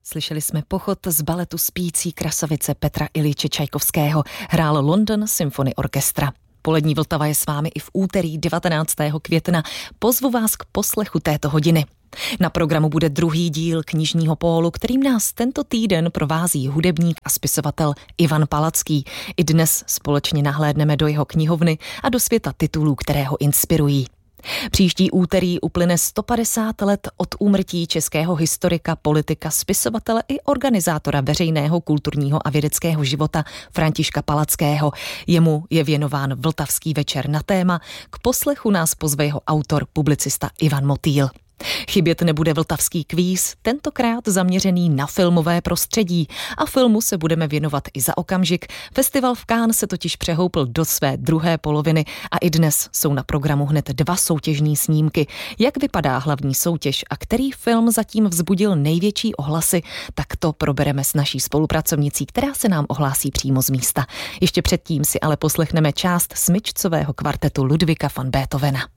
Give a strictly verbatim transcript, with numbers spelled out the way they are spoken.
Slyšeli jsme pochod z baletu Spící krasavice Petra Iljiče Čajkovského. Hrál London Symphony Orchestra. Polední Vltava je s vámi i v úterý devatenáctého května. Pozvu vás k poslechu této hodiny. Na programu bude druhý díl knižního pólu, kterým nás tento týden provází hudebník a spisovatel Ivan Palacký. I dnes společně nahlédneme do jeho knihovny a do světa titulů, které ho inspirují. Příští úterý uplyne sto padesát let od úmrtí českého historika, politika, spisovatele i organizátora veřejného, kulturního a vědeckého života Františka Palackého. Jemu je věnován Vltavský večer na téma. K poslechu nás pozve jeho autor, publicista Ivan Motýl. Chybět nebude vltavský kvíz, tentokrát zaměřený na filmové prostředí. A filmu se budeme věnovat i za okamžik. Festival v Cannes se totiž přehoupl do své druhé poloviny a i dnes jsou na programu hned dva soutěžní snímky. Jak vypadá hlavní soutěž a který film zatím vzbudil největší ohlasy, tak to probereme s naší spolupracovnicí, která se nám ohlásí přímo z místa. Ještě předtím si ale poslechneme část smyčcového kvartetu Ludvíka van Beethovena.